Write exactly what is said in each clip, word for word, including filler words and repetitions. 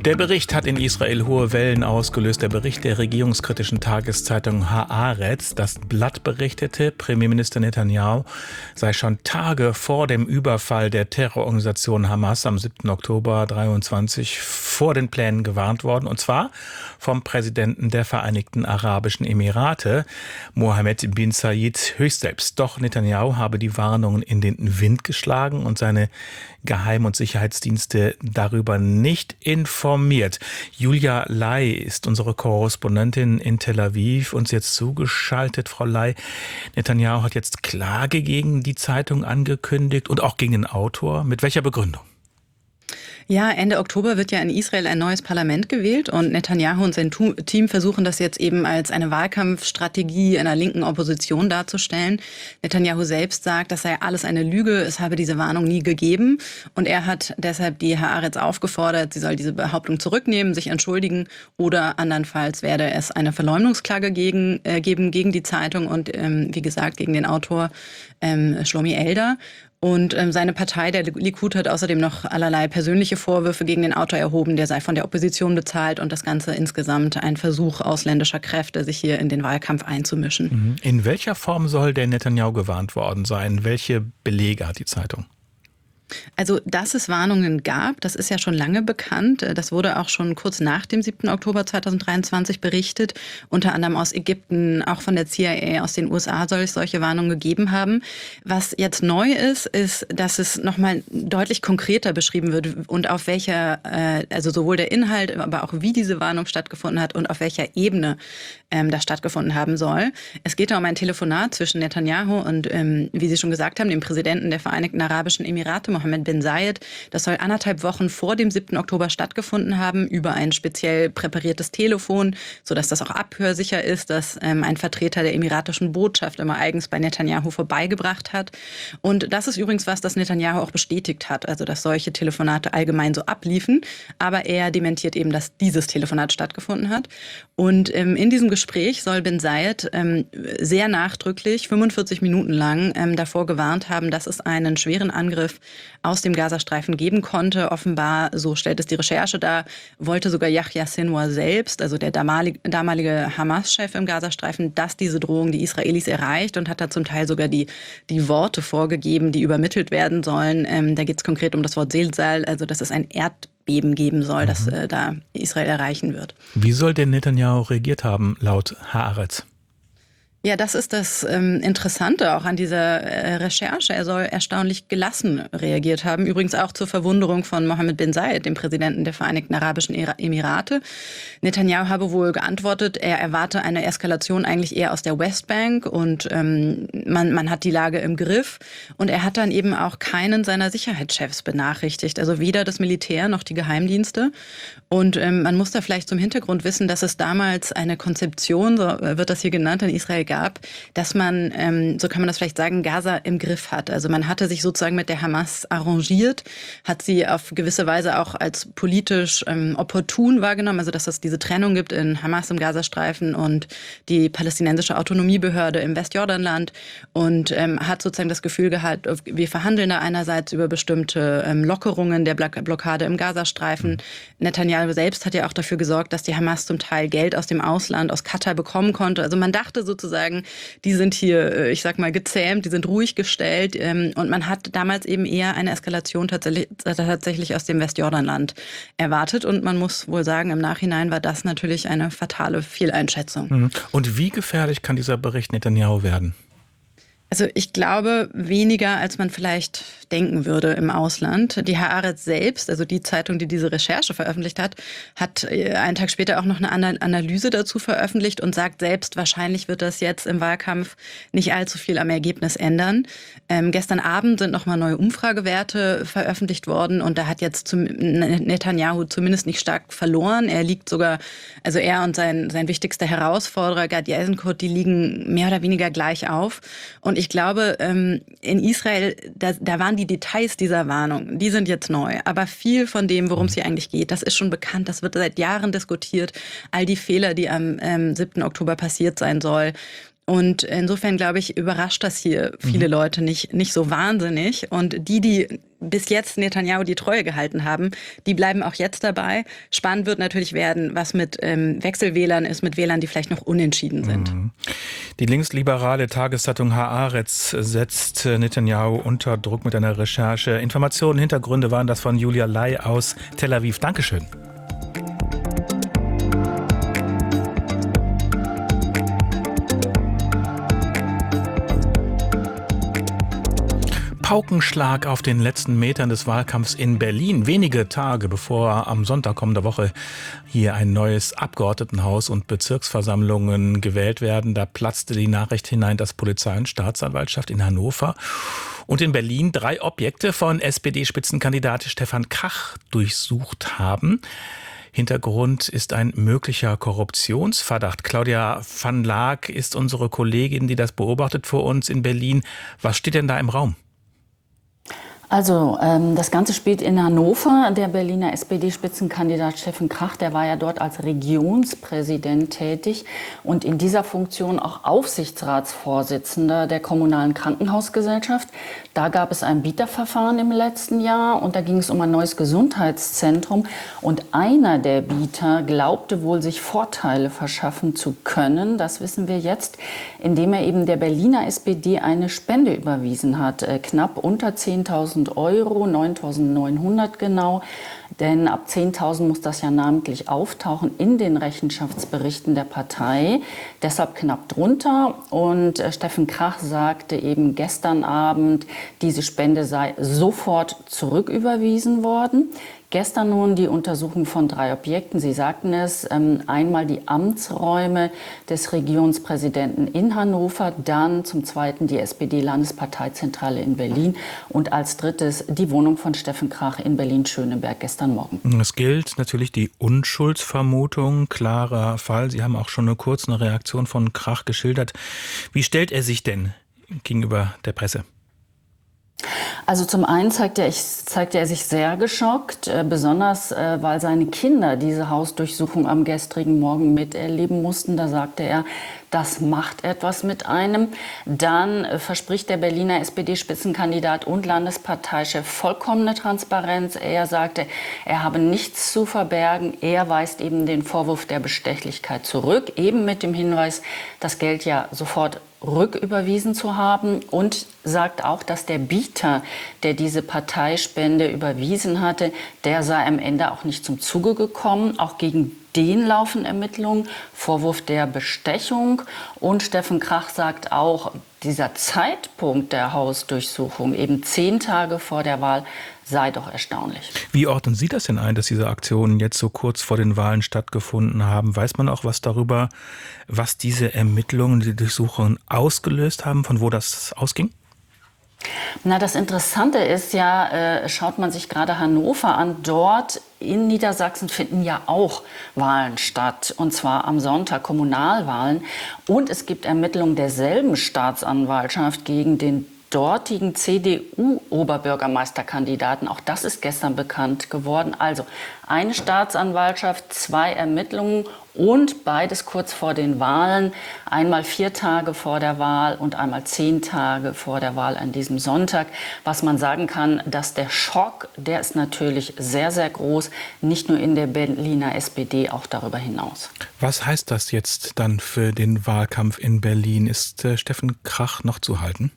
Der Bericht hat in Israel hohe Wellen ausgelöst. Der Bericht der regierungskritischen Tageszeitung Haaretz. Das Blatt berichtete, Premierminister Netanyahu sei schon Tage vor dem Überfall der Terrororganisation Hamas am siebten Oktober dreiundzwanzig vor den Plänen gewarnt worden. Und zwar vom Präsidenten der Vereinigten Arabischen Emirate, Mohammed bin Zayed höchstselbst. Doch Netanyahu habe die Warnungen in den Wind geschlagen und seine Geheim- und Sicherheitsdienste darüber nicht informiert. Julia Ley ist unsere Korrespondentin in Tel Aviv, uns jetzt zugeschaltet. Frau Ley, Netanyahu hat jetzt Klage gegen die Zeitung angekündigt und auch gegen den Autor. Mit welcher Begründung? Ja, Ende Oktober wird ja in Israel ein neues Parlament gewählt und Netanyahu und sein Team versuchen das jetzt eben als eine Wahlkampfstrategie einer linken Opposition darzustellen. Netanyahu selbst sagt, das sei alles eine Lüge, es habe diese Warnung nie gegeben und er hat deshalb die Haaretz aufgefordert, sie soll diese Behauptung zurücknehmen, sich entschuldigen oder andernfalls werde es eine Verleumdungsklage gegen, äh, geben gegen die Zeitung und ähm, wie gesagt gegen den Autor ähm, Shlomi Eldar. Und ähm, seine Partei, der Likud, hat außerdem noch allerlei persönliche Vorwürfe gegen den Autor erhoben. Der sei von der Opposition bezahlt und das Ganze insgesamt ein Versuch ausländischer Kräfte, sich hier in den Wahlkampf einzumischen. In welcher Form soll der Netanyahu gewarnt worden sein? Welche Belege hat die Zeitung? Also, dass es Warnungen gab, das ist ja schon lange bekannt. Das wurde auch schon kurz nach dem siebten Oktober zweitausenddreiundzwanzig berichtet. Unter anderem aus Ägypten, auch von der C I A aus den U S A soll es solche Warnungen gegeben haben. Was jetzt neu ist, ist, dass es nochmal deutlich konkreter beschrieben wird und auf welcher, also sowohl der Inhalt, aber auch wie diese Warnung stattgefunden hat und auf welcher Ebene ähm, das stattgefunden haben soll. Es geht um ein Telefonat zwischen Netanyahu und, ähm, wie Sie schon gesagt haben, dem Präsidenten der Vereinigten Arabischen Emirate, Mohammed bin Zayed. Das soll anderthalb Wochen vor dem siebten Oktober stattgefunden haben, über ein speziell präpariertes Telefon, sodass das auch abhörsicher ist, dass ähm, ein Vertreter der emiratischen Botschaft immer eigens bei Netanyahu vorbeigebracht hat. Und das ist übrigens was, das Netanyahu auch bestätigt hat, also dass solche Telefonate allgemein so abliefen. Aber er dementiert eben, dass dieses Telefonat stattgefunden hat. Und ähm, in diesem Gespräch soll bin Zayed ähm, sehr nachdrücklich, fünfundvierzig Minuten lang, ähm, davor gewarnt haben, dass es einen schweren Angriff aus dem Gazastreifen geben konnte. Offenbar, so stellt es die Recherche dar, wollte sogar Yahya Sinwar selbst, also der damalige, damalige Hamas-Chef im Gazastreifen, dass diese Drohung die Israelis erreicht und hat da zum Teil sogar die, die Worte vorgegeben, die übermittelt werden sollen. Ähm, da geht es konkret um das Wort Selzal, also dass es ein Erdbeben geben soll, mhm. das äh, da Israel erreichen wird. Wie soll denn Netanyahu reagiert haben, laut Haaretz? Ja, das ist das ähm, Interessante auch an dieser äh, Recherche. Er soll erstaunlich gelassen reagiert haben. Übrigens auch zur Verwunderung von Mohammed bin Zayed, dem Präsidenten der Vereinigten Arabischen Emirate. Netanyahu habe wohl geantwortet, er erwarte eine Eskalation eigentlich eher aus der Westbank und ähm, man, man hat die Lage im Griff. Und er hat dann eben auch keinen seiner Sicherheitschefs benachrichtigt, also weder das Militär noch die Geheimdienste. Und ähm, man muss da vielleicht zum Hintergrund wissen, dass es damals eine Konzeption, so wird das hier genannt, in Israel gab, dass man, ähm, so kann man das vielleicht sagen, Gaza im Griff hat. Also man hatte sich sozusagen mit der Hamas arrangiert, hat sie auf gewisse Weise auch als politisch ähm, opportun wahrgenommen, also dass es diese Trennung gibt in Hamas im Gazastreifen und die palästinensische Autonomiebehörde im Westjordanland und ähm, hat sozusagen das Gefühl gehabt, wir verhandeln da einerseits über bestimmte ähm, Lockerungen der Blockade im Gazastreifen. Mhm. Netanyahu selbst hat ja auch dafür gesorgt, dass die Hamas zum Teil Geld aus dem Ausland, aus Katar bekommen konnte. Also man dachte sozusagen, die sind hier, ich sag mal, gezähmt, die sind ruhig gestellt. Und man hat damals eben eher eine Eskalation tatsächlich, tatsächlich aus dem Westjordanland erwartet. Und man muss wohl sagen, im Nachhinein war das natürlich eine fatale Fehleinschätzung. Und wie gefährlich kann dieser Bericht Netanyahu werden? Also ich glaube, weniger, als man vielleicht denken würde im Ausland. Die Haaretz selbst, also die Zeitung, die diese Recherche veröffentlicht hat, hat einen Tag später auch noch eine Analyse dazu veröffentlicht und sagt selbst, wahrscheinlich wird das jetzt im Wahlkampf nicht allzu viel am Ergebnis ändern. Ähm, gestern Abend sind nochmal neue Umfragewerte veröffentlicht worden und da hat jetzt zum Netanyahu zumindest nicht stark verloren. Er liegt sogar, also er und sein, sein wichtigster Herausforderer, Gadi Eisenkot, die liegen mehr oder weniger gleich auf. Und ich glaube, in Israel, da, da waren die Details dieser Warnung, die sind jetzt neu. Aber viel von dem, worum es hier eigentlich geht, das ist schon bekannt. Das wird seit Jahren diskutiert. All die Fehler, die am ähm, siebten Oktober passiert sein soll. Und insofern, glaube ich, überrascht das hier viele mhm. Leute nicht, nicht so wahnsinnig. Und die, die bis jetzt Netanyahu die Treue gehalten haben, die bleiben auch jetzt dabei. Spannend wird natürlich werden, was mit ähm, Wechselwählern ist, mit Wählern, die vielleicht noch unentschieden sind. Mhm. Die linksliberale Tageszeitung Haaretz setzt Netanyahu unter Druck mit einer Recherche. Informationen, Hintergründe waren das von Julia Lai aus Tel Aviv. Dankeschön. Paukenschlag auf den letzten Metern des Wahlkampfs in Berlin. Wenige Tage bevor am Sonntag kommender Woche hier ein neues Abgeordnetenhaus und Bezirksversammlungen gewählt werden, da platzte die Nachricht hinein, dass Polizei und Staatsanwaltschaft in Hannover und in Berlin drei Objekte von S P D-Spitzenkandidat Stefan Krach durchsucht haben. Hintergrund ist ein möglicher Korruptionsverdacht. Claudia van Laak ist unsere Kollegin, die das beobachtet für uns in Berlin. Was steht denn da im Raum? Also ähm, das Ganze spielt in Hannover. Der Berliner S P D-Spitzenkandidat Stefan Krach, der war ja dort als Regionspräsident tätig und in dieser Funktion auch Aufsichtsratsvorsitzender der Kommunalen Krankenhausgesellschaft. Da gab es ein Bieterverfahren im letzten Jahr und da ging es um ein neues Gesundheitszentrum. Und einer der Bieter glaubte wohl, sich Vorteile verschaffen zu können. Das wissen wir jetzt, indem er eben der Berliner S P D eine Spende überwiesen hat. Äh, knapp unter zehntausend Euro, neuntausendneunhundert genau. Denn ab zehntausend muss das ja namentlich auftauchen in den Rechenschaftsberichten der Partei. Deshalb knapp drunter. Und äh, Stefan Krach sagte eben gestern Abend, diese Spende sei sofort zurücküberwiesen worden. Gestern nun die Untersuchung von drei Objekten. Sie sagten es, ähm, einmal die Amtsräume des Regierungspräsidenten in Hannover, dann zum Zweiten die S P D-Landesparteizentrale in Berlin und als drittes die Wohnung von Stefan Krach in Berlin-Schöneberg gestern Morgen. Es gilt natürlich die Unschuldsvermutung, klarer Fall. Sie haben auch schon eine kurze Reaktion von Krach geschildert. Wie stellt er sich denn gegenüber der Presse? Also zum einen zeigte er, zeigte er sich sehr geschockt, äh, besonders äh, weil seine Kinder diese Hausdurchsuchung am gestrigen Morgen miterleben mussten. Da sagte er, das macht etwas mit einem. Dann äh, verspricht der Berliner S P D-Spitzenkandidat und Landesparteichef vollkommene Transparenz. Er sagte, er habe nichts zu verbergen. Er weist eben den Vorwurf der Bestechlichkeit zurück, eben mit dem Hinweis, das Geld ja sofort rücküberwiesen zu haben und sagt auch, dass der Bieter, der diese Parteispende überwiesen hatte, der sei am Ende auch nicht zum Zuge gekommen. Auch gegen den laufen Ermittlungen, Vorwurf der Bestechung. Und Stefan Krach sagt auch, dieser Zeitpunkt der Hausdurchsuchung, eben zehn Tage vor der Wahl, sei doch erstaunlich. Wie ordnen Sie das denn ein, dass diese Aktionen jetzt so kurz vor den Wahlen stattgefunden haben? Weiß man auch was darüber, was diese Ermittlungen, die Durchsuchungen ausgelöst haben, von wo das ausging? Na, das Interessante ist ja, äh, schaut man sich gerade Hannover an, dort in Niedersachsen finden ja auch Wahlen statt, und zwar am Sonntag Kommunalwahlen. Und es gibt Ermittlungen derselben Staatsanwaltschaft gegen den dortigen C D U-Oberbürgermeisterkandidaten. Auch das ist gestern bekannt geworden. Also eine Staatsanwaltschaft, zwei Ermittlungen und beides kurz vor den Wahlen. Einmal vier Tage vor der Wahl und einmal zehn Tage vor der Wahl an diesem Sonntag. Was man sagen kann, dass der Schock, der ist natürlich sehr, sehr groß. Nicht nur in der Berliner S P D, auch darüber hinaus. Was heißt das jetzt dann für den Wahlkampf in Berlin? Ist äh, Stefan Krach noch zu halten?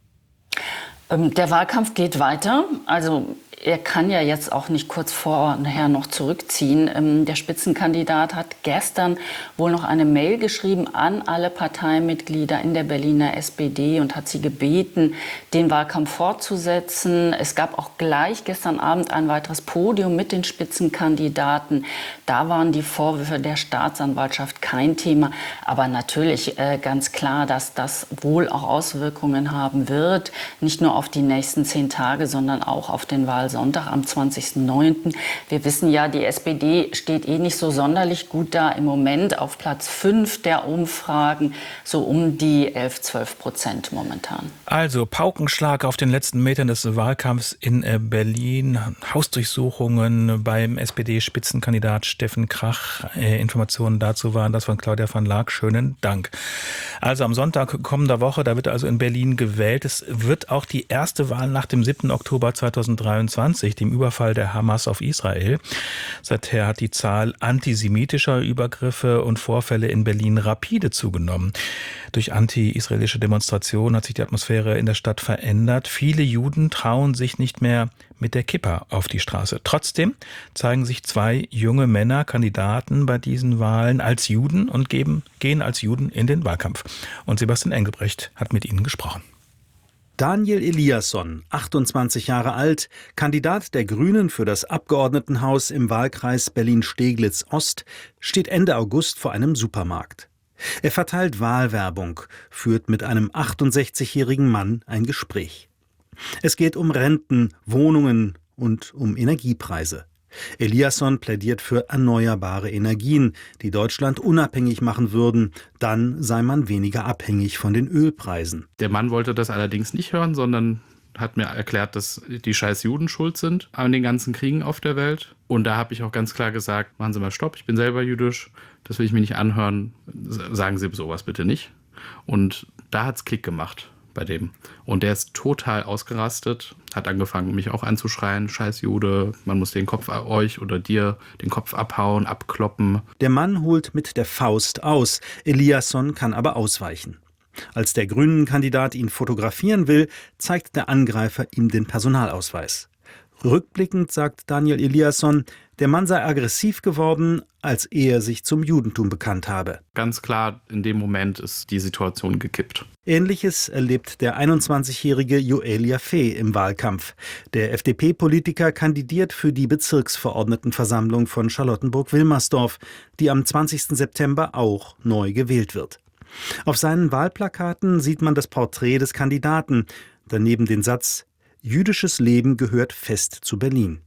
Der Wahlkampf geht weiter. Also er kann ja jetzt auch nicht kurz vorher noch zurückziehen. Der Spitzenkandidat hat gestern wohl noch eine Mail geschrieben an alle Parteimitglieder in der Berliner S P D und hat sie gebeten, den Wahlkampf fortzusetzen. Es gab auch gleich gestern Abend ein weiteres Podium mit den Spitzenkandidaten. Da waren die Vorwürfe der Staatsanwaltschaft kein Thema. Aber natürlich äh, ganz klar, dass das wohl auch Auswirkungen haben wird. Nicht nur auf die nächsten zehn Tage, sondern auch auf den Wahlkampf. Sonntag am zwanzigsten neunten Wir wissen ja, die S P D steht eh nicht so sonderlich gut da. Im Moment auf Platz fünf der Umfragen, so um die elf, zwölf Prozent momentan. Also Paukenschlag auf den letzten Metern des Wahlkampfs in Berlin, Hausdurchsuchungen beim S P D-Spitzenkandidat Stefan Krach. Informationen dazu waren das von Claudia van Laak. Schönen Dank. Also am Sonntag kommender Woche, da wird also in Berlin gewählt. Es wird auch die erste Wahl nach dem siebten Oktober zweitausenddreiundzwanzig, dem Überfall der Hamas auf Israel. Seither hat die Zahl antisemitischer Übergriffe und Vorfälle in Berlin rapide zugenommen. Durch anti-israelische Demonstrationen hat sich die Atmosphäre in der Stadt verändert. Viele Juden trauen sich nicht mehr mit der Kippa auf die Straße. Trotzdem zeigen sich zwei junge Männer Kandidaten bei diesen Wahlen als Juden und geben, gehen als Juden in den Wahlkampf. Und Sebastian Engelbrecht hat mit ihnen gesprochen. Daniel Eliasson, achtundzwanzig Jahre alt, Kandidat der Grünen für das Abgeordnetenhaus im Wahlkreis Berlin-Steglitz-Ost, steht Ende August vor einem Supermarkt. Er verteilt Wahlwerbung, führt mit einem achtundsechzigjährigen Mann ein Gespräch. Es geht um Renten, Wohnungen und um Energiepreise. Eliasson plädiert für erneuerbare Energien, die Deutschland unabhängig machen würden. Dann sei man weniger abhängig von den Ölpreisen. Der Mann wollte das allerdings nicht hören, sondern hat mir erklärt, dass die scheiß Juden schuld sind an den ganzen Kriegen auf der Welt. Und da habe ich auch ganz klar gesagt, machen Sie mal Stopp, ich bin selber jüdisch, das will ich mir nicht anhören, sagen Sie sowas bitte nicht. Und da hat es Klick gemacht bei dem. Und der ist total ausgerastet, hat angefangen, mich auch anzuschreien, scheiß Jude, man muss den Kopf euch oder dir den Kopf abhauen, abkloppen. Der Mann holt mit der Faust aus, Eliasson kann aber ausweichen. Als der Grünen-Kandidat ihn fotografieren will, zeigt der Angreifer ihm den Personalausweis. Rückblickend sagt Daniel Eliasson, der Mann sei aggressiv geworden, als er sich zum Judentum bekannt habe. Ganz klar, in dem Moment ist die Situation gekippt. Ähnliches erlebt der einundzwanzigjährige Yoel Yaffe im Wahlkampf. Der F D P-Politiker kandidiert für die Bezirksverordnetenversammlung von Charlottenburg-Wilmersdorf, die am zwanzigsten September auch neu gewählt wird. Auf seinen Wahlplakaten sieht man das Porträt des Kandidaten, daneben den Satz: Jüdisches Leben gehört fest zu Berlin.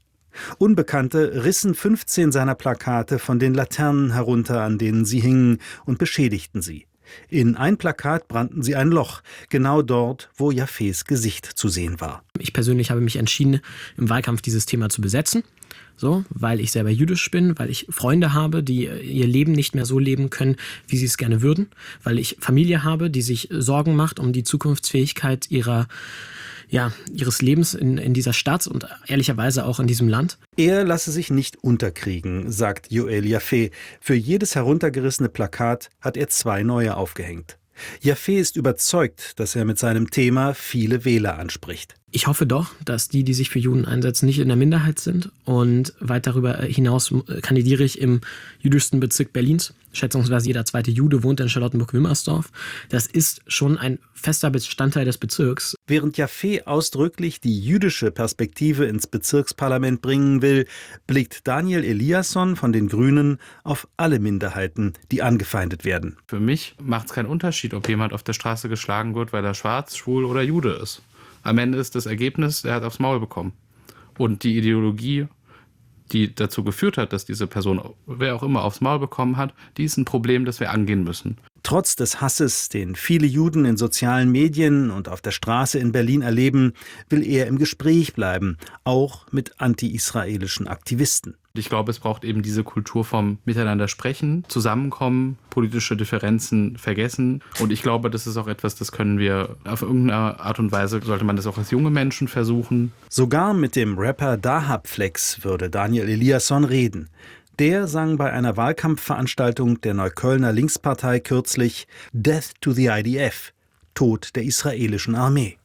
Unbekannte rissen fünfzehn seiner Plakate von den Laternen herunter, an denen sie hingen, und beschädigten sie. In ein Plakat brannten sie ein Loch, genau dort, wo Yaffes Gesicht zu sehen war. Ich persönlich habe mich entschieden, im Wahlkampf dieses Thema zu besetzen. So, weil ich selber jüdisch bin, weil ich Freunde habe, die ihr Leben nicht mehr so leben können, wie sie es gerne würden, weil ich Familie habe, die sich Sorgen macht um die Zukunftsfähigkeit ihrer, ja, ihres Lebens in, in dieser Stadt und ehrlicherweise auch in diesem Land. Er lasse sich nicht unterkriegen, sagt Yoel Yaffe. Für jedes heruntergerissene Plakat hat er zwei neue aufgehängt. Yaffe ist überzeugt, dass er mit seinem Thema viele Wähler anspricht. Ich hoffe doch, dass die, die sich für Juden einsetzen, nicht in der Minderheit sind. Und weit darüber hinaus kandidiere ich im jüdischsten Bezirk Berlins. Schätzungsweise jeder zweite Jude wohnt in Charlottenburg-Wilmersdorf. Das ist schon ein fester Bestandteil des Bezirks. Während Yaffe ausdrücklich die jüdische Perspektive ins Bezirksparlament bringen will, blickt Daniel Eliasson von den Grünen auf alle Minderheiten, die angefeindet werden. Für mich macht es keinen Unterschied, ob jemand auf der Straße geschlagen wird, weil er schwarz, schwul oder Jude ist. Am Ende ist das Ergebnis, er hat aufs Maul bekommen. Und die Ideologie, die dazu geführt hat, dass diese Person, wer auch immer, aufs Maul bekommen hat, die ist ein Problem, das wir angehen müssen. Trotz des Hasses, den viele Juden in sozialen Medien und auf der Straße in Berlin erleben, will er im Gespräch bleiben, auch mit anti-israelischen Aktivisten. Ich glaube, es braucht eben diese Kultur vom Miteinander sprechen, zusammenkommen, politische Differenzen vergessen. Und ich glaube, das ist auch etwas, das können wir auf irgendeine Art und Weise, sollte man das auch als junge Menschen versuchen. Sogar mit dem Rapper Dahab Flex würde Daniel Eliasson reden. Der sang bei einer Wahlkampfveranstaltung der Neuköllner Linkspartei kürzlich Death to the I D F, Tod der israelischen Armee.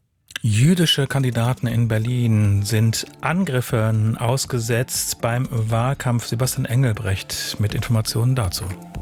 Jüdische Kandidaten in Berlin sind Angriffen ausgesetzt beim Wahlkampf. Sebastian Engelbrecht mit Informationen dazu.